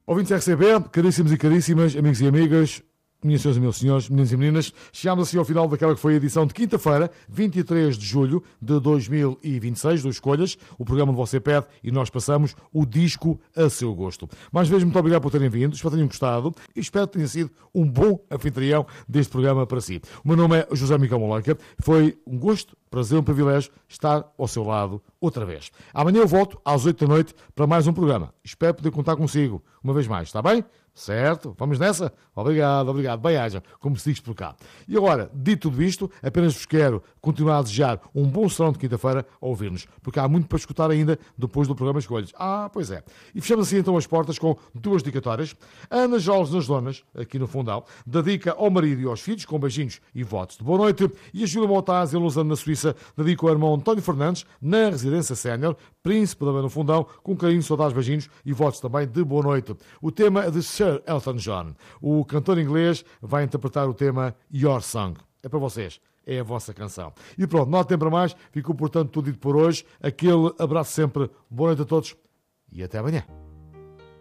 Ouvintes RCB, caríssimos e caríssimas, amigos e amigas, minhas senhoras e meus senhores, meninos e meninas, chegámos assim ao final daquela que foi a edição de quinta-feira, 23 de julho de 2026, do Escolhas, o programa onde você pede e nós passamos o disco a seu gosto. Mais vezes, muito obrigado por terem vindo, espero que tenham gostado e espero que tenha sido um bom anfitrião deste programa para si. O meu nome é José Miguel Molenca, foi um gosto, prazer, um privilégio estar ao seu lado outra vez. Amanhã eu volto às 8 da noite para mais um programa. Espero poder contar consigo uma vez mais, está bem? Certo? Vamos nessa? Obrigado. Bem-aja, como se diz por cá. E agora, dito tudo isto, apenas vos quero continuar a desejar um bom serão de quinta-feira a ouvir-nos, porque há muito para escutar ainda depois do programa Escolhas. Pois é. E fechamos assim então as portas com duas dedicatórias. A Ana Jorge nas Donas, aqui no Fundão, dedica ao marido e aos filhos, com beijinhos e votos de boa noite. E a Júlia Montaz, em Lausanne, na Suíça, dedica ao irmão António Fernandes, na residência sénior, príncipe também no Fundão, com carinho, saudades, beijinhos e votos também de boa noite. O tema é de Sir Elton John. O cantor inglês vai interpretar o tema Your Song. É para vocês. É a vossa canção. E pronto, não há tempo para mais. Ficou, portanto, tudo dito por hoje. Aquele abraço sempre. Boa noite a todos e até amanhã.